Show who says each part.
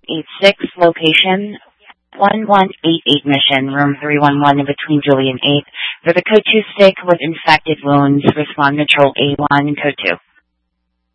Speaker 1: 86, location 1188 mission, room 311 between Julie and 8th. For the code 2 stick with infected wounds, respond control A1 and code 2.